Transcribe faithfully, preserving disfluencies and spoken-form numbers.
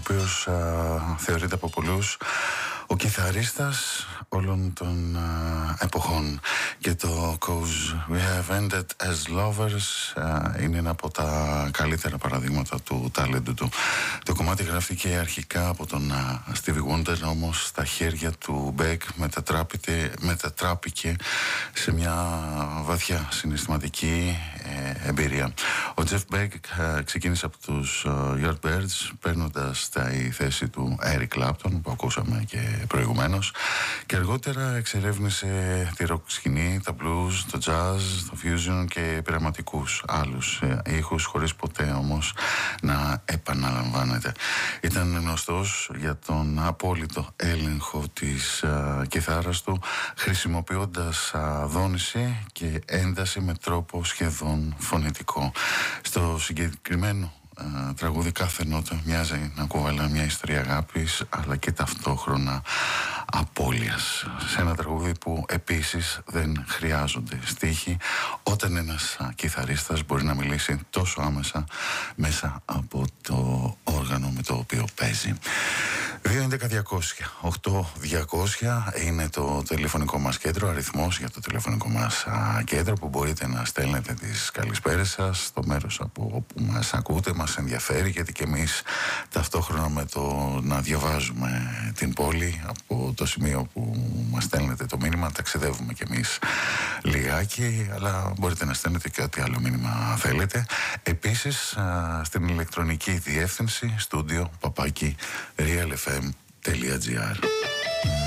οποίος α, θεωρείται από πολλούς ο κιθαρίστας όλων των α, εποχών. Και το «Cause we have ended as lovers» α, είναι ένα από τα καλύτερα παραδείγματα του τάλεντου του. Το κομμάτι γράφτηκε αρχικά από τον α, Stevie Wonder, όμως στα χέρια του Beck μετατράπηκε σε μια βαθιά συναισθηματική ε, εμπειρία. Ο Jeff Beck ε, ξεκίνησε από τους ε, Yardbirds, παίρνοντας τη θέση του Eric Clapton που ακούσαμε και προηγουμένως, και αργότερα εξερεύνησε τη rock σκηνή, τα blues, το jazz, το fusion και πειραματικούς άλλους ε, ήχους, χωρίς ποτέ όμως να επαναλαμβάνεται. Ήταν γνωστός για τον απόλυτο έλεγχο της ε, κιθάρας του, χρησιμοποιώντας α, δόνηση και ένταση με τρόπο σχεδόν φωνητικό. Στο συγκεκριμένο Uh, τραγούδι κάθε νότα μοιάζει να κουβαλά μια ιστορία αγάπης, αλλά και ταυτόχρονα απώλειας. Σε ένα τραγούδι που επίσης δεν χρειάζονται στίχοι, όταν ένας uh, κιθαρίστας μπορεί να μιλήσει τόσο άμεσα μέσα από το όργανο με το οποίο παίζει. δύο έντεκα διακόσια οκτώ διακόσια είναι το τηλεφωνικό μας κέντρο, αριθμός για το τηλεφωνικό μας α, κέντρο, που μπορείτε να στέλνετε τις καλησπέρες σας στο μέρος από όπου μας ακούτε. Μας ενδιαφέρει, γιατί και εμείς ταυτόχρονα με το να διαβάζουμε την πόλη από το σημείο που μας στέλνετε το μήνυμα, ταξιδεύουμε κι εμείς λιγάκι, αλλά μπορείτε να στέλνετε και ό,τι άλλο μήνυμα θέλετε. Επίσης α, στην ηλεκτρονική διεύθυνση studio παπάκι realfm.gr.